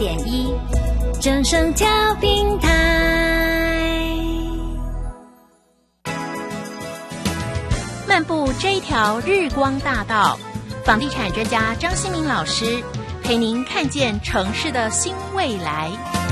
104.1正声调频台。漫步这一条日光大道，房地产专家张新民老师陪您看见城市的新未来。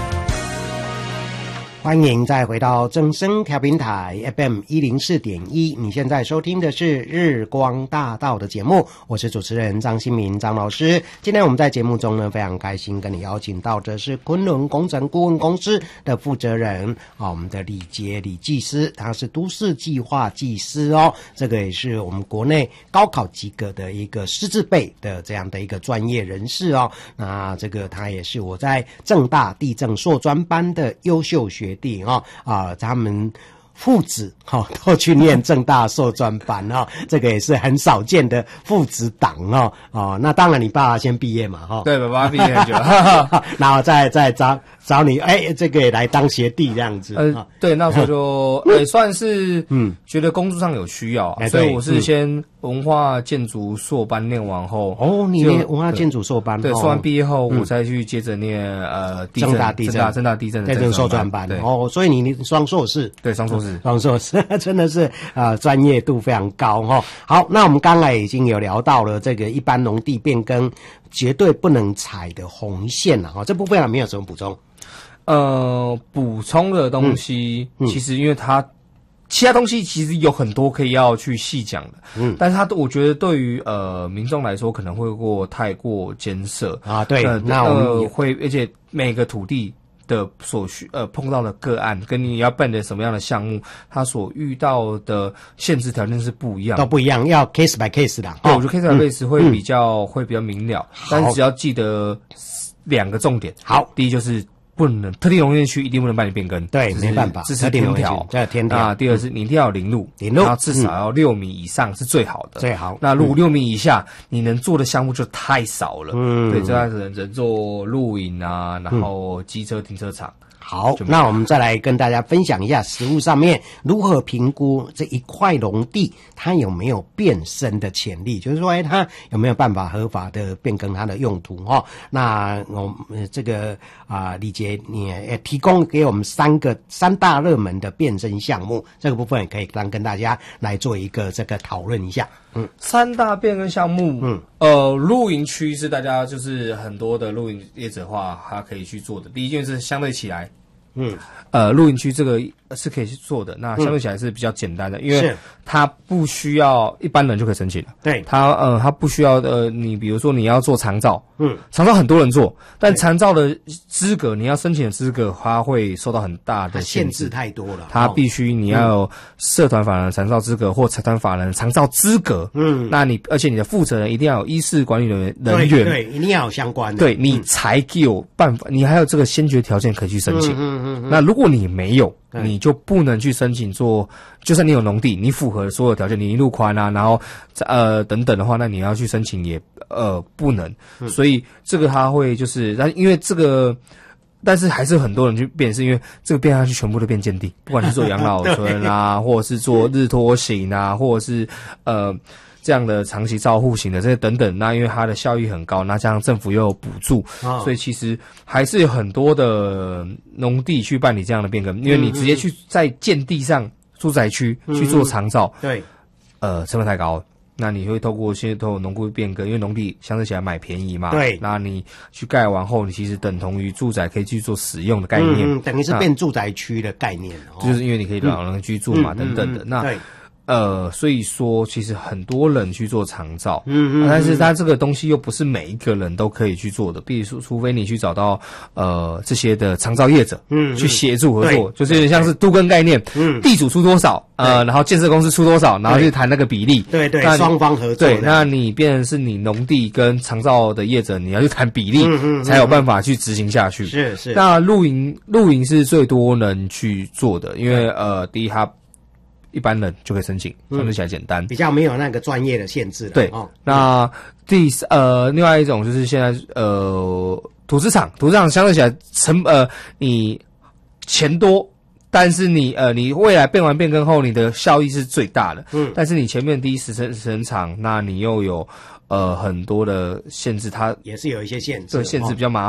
欢迎再回到正声调频台 FM 104.1，你现在收听的是日光大道的节目，我是主持人张新民张老师。今天我们在节目中呢，非常开心跟你邀请到的是昆仑工程顾问公司的负责人我们的李杰李技师，他是都市计划技师这个也是我们国内高考及格的一个师字辈的这样的一个专业人士那这个他也是我在政大地政硕专班的优秀学弟他们父子都去念政大硕专班这个也是很少见的父子档那当然你爸爸先毕业嘛对，爸爸毕业很久然后再找你这个也来当学弟这样子对，那时候就算是觉得工作上有需要所以我是先文化建筑硕班念完后你念文化建筑硕班对，硕班毕业后我再去接着念政大地震的硕专班所以你双硕士对双硕士真的是专业度非常高好，那我们刚才已经有聊到了这个一般农地变更绝对不能踩的红线了这部分没有什么补充补充的东西其实因为它其他东西其实有很多可以要去细讲的但是我觉得对于民众来说可能会太过艰涩对那我们会而且每个土地的所需碰到的个案跟你要办的什么样的项目它所遇到的限制条件是不一样的， 都不一样，要 case by case 的对，我觉得 case by case 会比较明了但是只要记得2个重点好，第一就是不能特定农业区一定不能办理变更， 对，没办法， 这是天条。那第二是你一定要有林路，然后至少要6米以上是最好的， 最好。 那如果6米以下，你能做的项目就太少了。对，这样子人做露营然后机车停车场。 好，那我们再来跟大家分享一下实务上面如何评估这一块农地它有没有变身的潜力，就是说它有没有办法合法的变更它的用途那我这个李杰你也提供给我们三大热门的变身项目，这个部分也可以跟大家来做一个这个讨论一下。 3大变更项目露营区是大家就是很多的露营业者的话他可以去做的。第一件事相对起来露营区这个是可以去做的，那相对起来是比较简单的，因为它不需要一般人就可以申请了。对，它不需要你比如说你要做长照，长照很多人做，但长照的资格你要申请的资格，它会受到很大的限制太多了。 它必须你要有社团法人长照资格或财团法人长照资格，那而且你的负责人一定要有医事管理人员， 对，一定要有相关的， 对你才有办法，你还有这个先决条件可以去申请。那如果你没有，你就不能去申请做，就算你有农地，你符合所有条件，你路宽然后等等的话，那你要去申请也不能。所以这个它会就是因为这个。但是还是很多人去变，是因为这个变下去全部都变建地，不管是做养老村或者是做日托型或者是这样的长期照护型的这些等等，那因为它的效益很高，那加上政府又有补助，所以其实还是有很多的农地去办理这样的变更，因为你直接去在建地上住宅区去做长照，对，成本太高了。那你会透过农地变更，因为农地相对起来买便宜嘛，对，那你去盖完后，你其实等同于住宅可以去做使用的概念， 等于是变住宅区的概念就是因为你可以老人居住嘛，等等的，那所以说其实很多人去做长照，但是它这个东西又不是每一个人都可以去做的，比如说除非你去找到这些的长照业者，去协助合作，就是有点像是都更概念，地主出多少，然后建设公司出多少，然后去谈那个比例， 对，双方合作， 对，那你变成是你农地跟长照的业者，你要去谈比例，才有办法去执行下去，是。那露营是最多人去做的，因为第一它一般人就可以申请，相对起来简单， 比较没有那个专业的限制的。 对，那另外一种就是现在土资厂相对起来你钱多，但是你未来变完变更后，你的效益是最大的。但是你前面第一时程厂，那你又有很多的限制，它也是有一些限制， 对，限制比较麻烦。